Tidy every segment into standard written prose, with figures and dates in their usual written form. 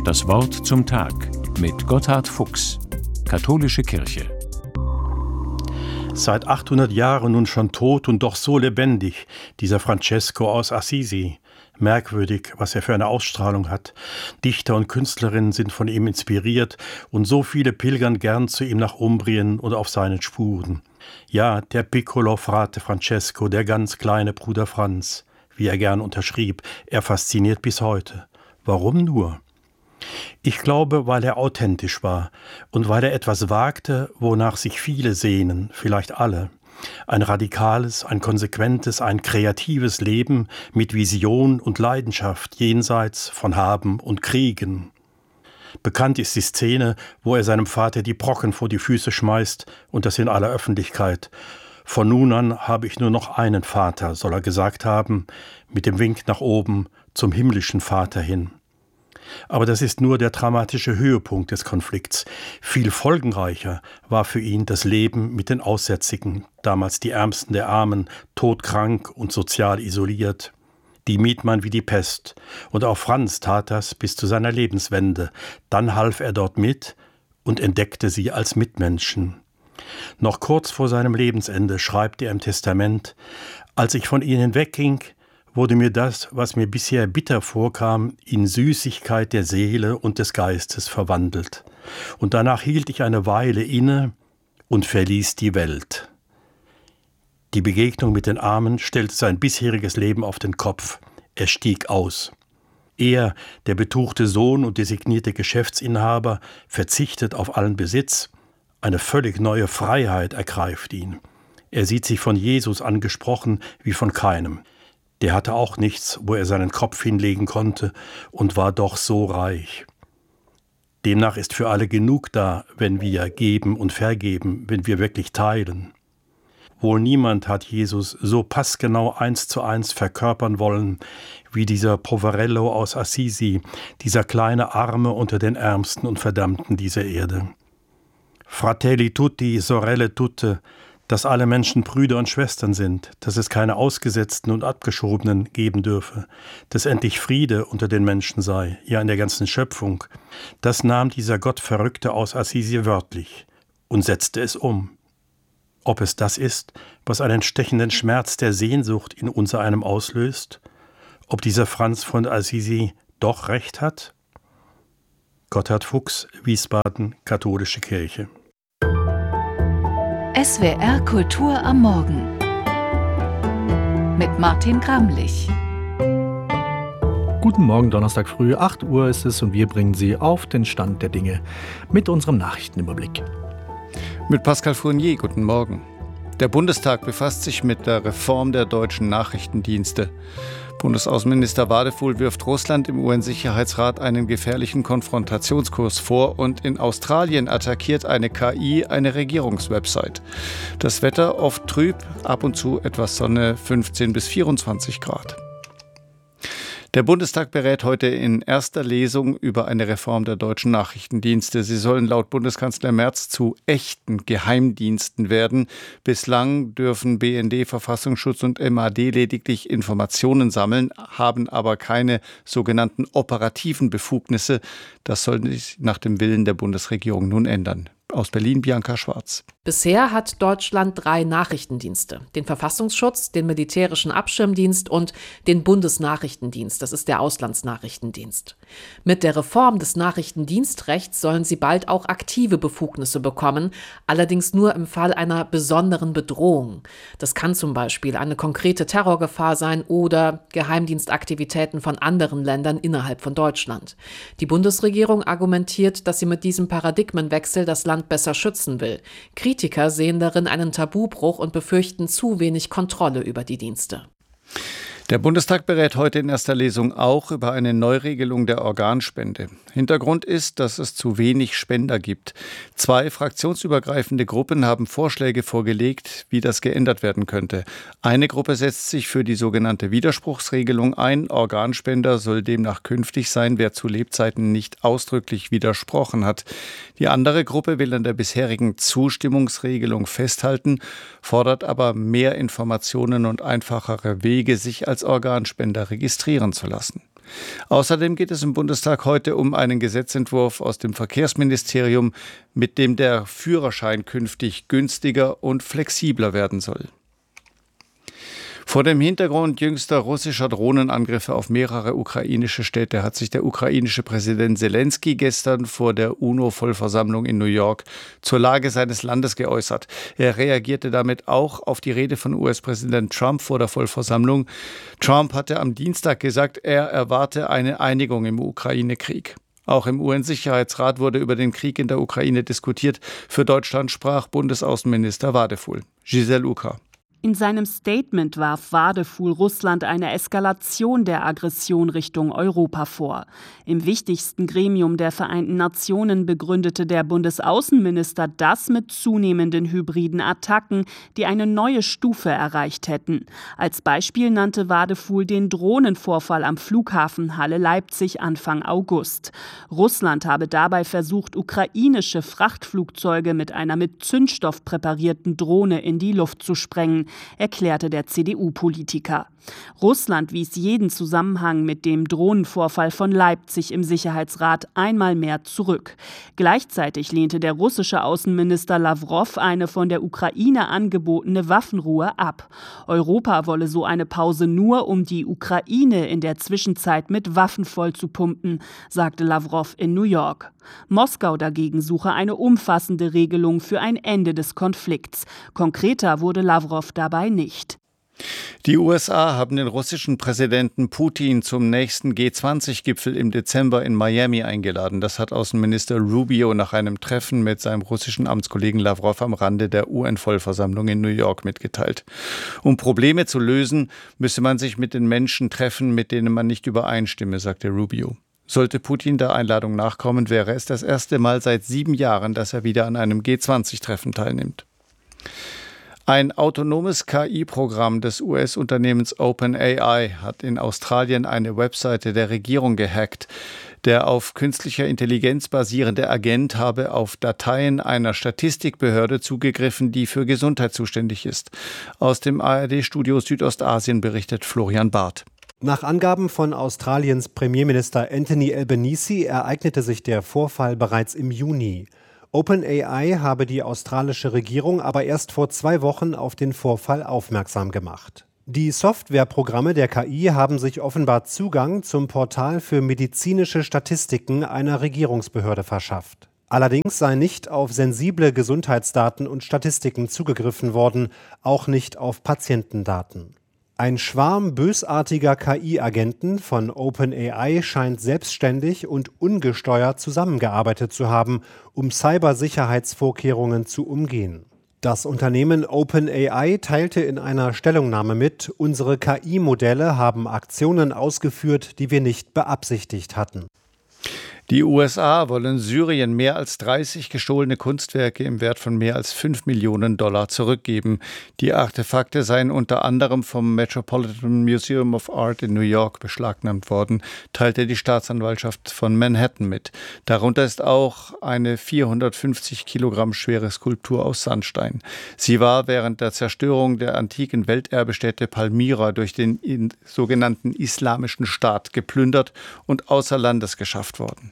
Das Wort zum Tag mit Gotthard Fuchs, Katholische Kirche. Seit 800 Jahren nun schon tot und doch so lebendig, dieser Francesco aus Assisi. Merkwürdig, was er für eine Ausstrahlung hat. Dichter und Künstlerinnen sind von ihm inspiriert und so viele pilgern gern zu ihm nach Umbrien und auf seinen Spuren. Ja, der Piccolo Frate Francesco, der ganz kleine Bruder Franz, wie er gern unterschrieb, er fasziniert bis heute. Warum nur? Ich glaube, weil er authentisch war und weil er etwas wagte, wonach sich viele sehnen, vielleicht alle. Ein radikales, ein konsequentes, ein kreatives Leben mit Vision und Leidenschaft jenseits von Haben und Kriegen. Bekannt ist die Szene, wo er seinem Vater die Brocken vor die Füße schmeißt und das in aller Öffentlichkeit. Von nun an habe ich nur noch einen Vater, soll er gesagt haben, mit dem Wink nach oben zum himmlischen Vater hin. Aber das ist nur der dramatische Höhepunkt des Konflikts. Viel folgenreicher war für ihn das Leben mit den Aussätzigen, damals die Ärmsten der Armen, todkrank und sozial isoliert. Die mied man wie die Pest. Und auch Franz tat das bis zu seiner Lebenswende. Dann half er dort mit und entdeckte sie als Mitmenschen. Noch kurz vor seinem Lebensende schreibt er im Testament: Als ich von ihnen wegging, wurde mir das, was mir bisher bitter vorkam, in Süßigkeit der Seele und des Geistes verwandelt. Und danach hielt ich eine Weile inne und verließ die Welt. Die Begegnung mit den Armen stellte sein bisheriges Leben auf den Kopf. Er stieg aus. Er, der betuchte Sohn und designierte Geschäftsinhaber, verzichtet auf allen Besitz. Eine völlig neue Freiheit ergreift ihn. Er sieht sich von Jesus angesprochen wie von keinem. Der hatte auch nichts, wo er seinen Kopf hinlegen konnte und war doch so reich. Demnach ist für alle genug da, wenn wir geben und vergeben, wenn wir wirklich teilen. Wohl niemand hat Jesus so passgenau 1:1 verkörpern wollen, wie dieser Poverello aus Assisi, dieser kleine Arme unter den Ärmsten und Verdammten dieser Erde. Fratelli tutti, sorelle tutte, dass alle Menschen Brüder und Schwestern sind, dass es keine Ausgesetzten und Abgeschobenen geben dürfe, dass endlich Friede unter den Menschen sei, ja in der ganzen Schöpfung. Das nahm dieser Gottverrückte aus Assisi wörtlich und setzte es um. Ob es das ist, was einen stechenden Schmerz der Sehnsucht in unsereinem auslöst? Ob dieser Franz von Assisi doch recht hat? Gotthard Fuchs, Wiesbaden, Katholische Kirche. SWR Kultur am Morgen mit Martin Gramlich. Guten Morgen, Donnerstag früh, 8 Uhr ist es und wir bringen Sie auf den Stand der Dinge mit unserem Nachrichtenüberblick. Mit Pascal Fournier, guten Morgen. Der Bundestag befasst sich mit der Reform der deutschen Nachrichtendienste. Bundesaußenminister Wadefuhl wirft Russland im UN-Sicherheitsrat einen gefährlichen Konfrontationskurs vor und in Australien attackiert eine KI eine Regierungswebsite. Das Wetter oft trüb, ab und zu etwas Sonne, 15 bis 24 Grad. Der Bundestag berät heute in erster Lesung über eine Reform der deutschen Nachrichtendienste. Sie sollen laut Bundeskanzler Merz zu echten Geheimdiensten werden. Bislang dürfen BND, Verfassungsschutz und MAD lediglich Informationen sammeln, haben aber keine sogenannten operativen Befugnisse. Das soll sich nach dem Willen der Bundesregierung nun ändern. Aus Berlin, Bianca Schwarz. Bisher hat Deutschland 3 Nachrichtendienste. Den Verfassungsschutz, den Militärischen Abschirmdienst und den Bundesnachrichtendienst. Das ist der Auslandsnachrichtendienst. Mit der Reform des Nachrichtendienstrechts sollen sie bald auch aktive Befugnisse bekommen, allerdings nur im Fall einer besonderen Bedrohung. Das kann zum Beispiel eine konkrete Terrorgefahr sein oder Geheimdienstaktivitäten von anderen Ländern innerhalb von Deutschland. Die Bundesregierung argumentiert, dass sie mit diesem Paradigmenwechsel das Land besser schützen will. Kritiker sehen darin einen Tabubruch und befürchten zu wenig Kontrolle über die Dienste. Der Bundestag berät heute in erster Lesung auch über eine Neuregelung der Organspende. Hintergrund ist, dass es zu wenig Spender gibt. 2 fraktionsübergreifende Gruppen haben Vorschläge vorgelegt, wie das geändert werden könnte. Eine Gruppe setzt sich für die sogenannte Widerspruchsregelung ein. Organspender soll demnach künftig sein, wer zu Lebzeiten nicht ausdrücklich widersprochen hat. Die andere Gruppe will an der bisherigen Zustimmungsregelung festhalten, fordert aber mehr Informationen und einfachere Wege, sich als Organspender registrieren zu lassen. Außerdem geht es im Bundestag heute um einen Gesetzentwurf aus dem Verkehrsministerium, mit dem der Führerschein künftig günstiger und flexibler werden soll. Vor dem Hintergrund jüngster russischer Drohnenangriffe auf mehrere ukrainische Städte hat sich der ukrainische Präsident Selenskyj gestern vor der UNO-Vollversammlung in New York zur Lage seines Landes geäußert. Er reagierte damit auch auf die Rede von US-Präsident Trump vor der Vollversammlung. Trump hatte am Dienstag gesagt, er erwarte eine Einigung im Ukraine-Krieg. Auch im UN-Sicherheitsrat wurde über den Krieg in der Ukraine diskutiert. Für Deutschland sprach Bundesaußenminister Wadefuhl. Giselle Uka. In seinem Statement warf Wadefuhl Russland eine Eskalation der Aggression Richtung Europa vor. Im wichtigsten Gremium der Vereinten Nationen begründete der Bundesaußenminister das mit zunehmenden hybriden Attacken, die eine neue Stufe erreicht hätten. Als Beispiel nannte Wadefuhl den Drohnenvorfall am Flughafen Halle-Leipzig Anfang August. Russland habe dabei versucht, ukrainische Frachtflugzeuge mit einer mit Zündstoff präparierten Drohne in die Luft zu sprengen, erklärte der CDU-Politiker. Russland wies jeden Zusammenhang mit dem Drohnenvorfall von Leipzig im Sicherheitsrat einmal mehr zurück. Gleichzeitig lehnte der russische Außenminister Lawrow eine von der Ukraine angebotene Waffenruhe ab. Europa wolle so eine Pause nur, um die Ukraine in der Zwischenzeit mit Waffen vollzupumpen, sagte Lawrow in New York. Moskau dagegen suche eine umfassende Regelung für ein Ende des Konflikts. Konkreter wurde Lawrow dabei nicht. Die USA haben den russischen Präsidenten Putin zum nächsten G20-Gipfel im Dezember in Miami eingeladen. Das hat Außenminister Rubio nach einem Treffen mit seinem russischen Amtskollegen Lawrow am Rande der UN-Vollversammlung in New York mitgeteilt. Um Probleme zu lösen, müsse man sich mit den Menschen treffen, mit denen man nicht übereinstimme, sagte Rubio. Sollte Putin der Einladung nachkommen, wäre es das erste Mal seit 7 Jahren, dass er wieder an einem G20-Treffen teilnimmt. Ein autonomes KI-Programm des US-Unternehmens OpenAI hat in Australien eine Webseite der Regierung gehackt. Der auf künstlicher Intelligenz basierende Agent habe auf Dateien einer Statistikbehörde zugegriffen, die für Gesundheit zuständig ist. Aus dem ARD-Studio Südostasien berichtet Florian Barth. Nach Angaben von Australiens Premierminister Anthony Albanese ereignete sich der Vorfall bereits im Juni. OpenAI habe die australische Regierung aber erst vor 2 Wochen auf den Vorfall aufmerksam gemacht. Die Softwareprogramme der KI haben sich offenbar Zugang zum Portal für medizinische Statistiken einer Regierungsbehörde verschafft. Allerdings sei nicht auf sensible Gesundheitsdaten und Statistiken zugegriffen worden, auch nicht auf Patientendaten. Ein Schwarm bösartiger KI-Agenten von OpenAI scheint selbstständig und ungesteuert zusammengearbeitet zu haben, um Cybersicherheitsvorkehrungen zu umgehen. Das Unternehmen OpenAI teilte in einer Stellungnahme mit, unsere KI-Modelle haben Aktionen ausgeführt, die wir nicht beabsichtigt hatten. Die USA wollen Syrien mehr als 30 gestohlene Kunstwerke im Wert von mehr als $5 Millionen zurückgeben. Die Artefakte seien unter anderem vom Metropolitan Museum of Art in New York beschlagnahmt worden, teilte die Staatsanwaltschaft von Manhattan mit. Darunter ist auch eine 450 Kilogramm schwere Skulptur aus Sandstein. Sie war während der Zerstörung der antiken Welterbestätte Palmyra durch den sogenannten Islamischen Staat geplündert und außer Landes geschafft worden.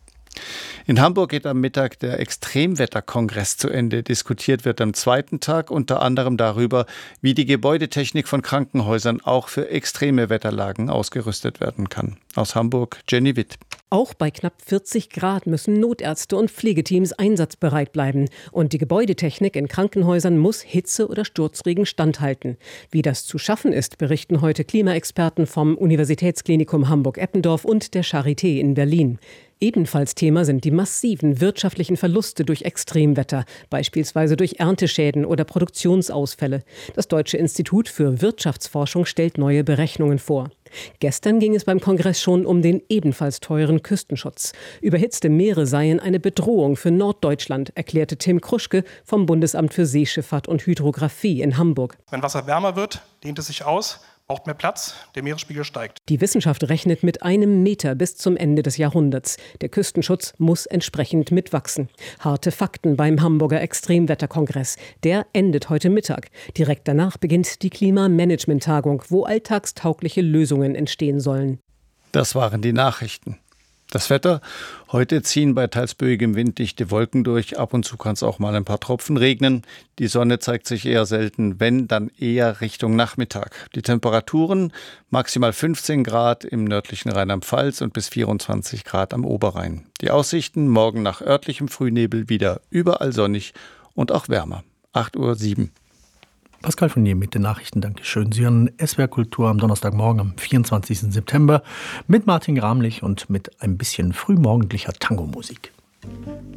In Hamburg geht am Mittag der Extremwetterkongress zu Ende. Diskutiert wird am 2. Tag unter anderem darüber, wie die Gebäudetechnik von Krankenhäusern auch für extreme Wetterlagen ausgerüstet werden kann. Aus Hamburg, Jenny Witt. Auch bei knapp 40 Grad müssen Notärzte und Pflegeteams einsatzbereit bleiben. Und die Gebäudetechnik in Krankenhäusern muss Hitze oder Sturzregen standhalten. Wie das zu schaffen ist, berichten heute Klimaexperten vom Universitätsklinikum Hamburg-Eppendorf und der Charité in Berlin. Ebenfalls Thema sind die massiven wirtschaftlichen Verluste durch Extremwetter, beispielsweise durch Ernteschäden oder Produktionsausfälle. Das Deutsche Institut für Wirtschaftsforschung stellt neue Berechnungen vor. Gestern ging es beim Kongress schon um den ebenfalls teuren Küstenschutz. Überhitzte Meere seien eine Bedrohung für Norddeutschland, erklärte Tim Kruschke vom Bundesamt für Seeschifffahrt und Hydrographie in Hamburg. Wenn Wasser wärmer wird, dehnt es sich aus, braucht mehr Platz, der Meeresspiegel steigt. Die Wissenschaft rechnet mit 1 Meter bis zum Ende des Jahrhunderts. Der Küstenschutz muss entsprechend mitwachsen. Harte Fakten beim Hamburger Extremwetterkongress. Der endet heute Mittag. Direkt danach beginnt die Klimamanagement-Tagung, wo alltagstaugliche Lösungen entstehen sollen. Das waren die Nachrichten. Das Wetter: Heute ziehen bei teils böigem Wind dichte Wolken durch. Ab und zu kann es auch mal ein paar Tropfen regnen. Die Sonne zeigt sich eher selten, wenn, dann eher Richtung Nachmittag. Die Temperaturen: maximal 15 Grad im nördlichen Rheinland-Pfalz und bis 24 Grad am Oberrhein. Die Aussichten: morgen nach örtlichem Frühnebel wieder überall sonnig und auch wärmer. 8:07 Uhr. Pascal Fournier mit den Nachrichten, Dankeschön. Sie hören SWR Kultur am Donnerstagmorgen, am 24. September mit Martin Gramlich und mit ein bisschen frühmorgendlicher Tango-Musik.